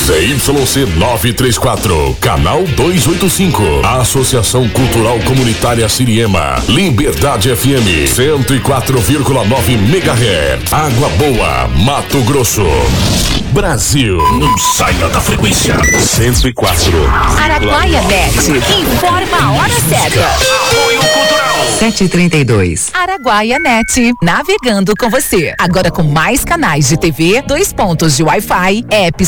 ZYC 934, canal 285. Associação Cultural Comunitária Siriema. Liberdade FM 104,9 MHz. Água Boa, Mato Grosso. Brasil. Não saia da frequência. 104. Araguaia Net. Informa a hora certa. Apoio Cultural. 7h32. Araguaia Net. Navegando com você. Agora com mais canais de TV, 2 pontos de Wi-Fi, apps